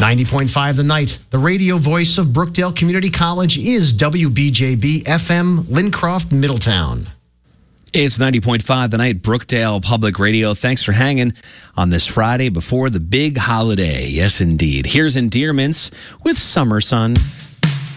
90.5 The Night, the radio voice of Brookdale Community College, is WBJB FM, Lincroft, Middletown. It's 90.5 The Night, Brookdale Public Radio. Thanks for hanging on this Friday before the big holiday. Yes, indeed. Here's Endearments with Summer Sun.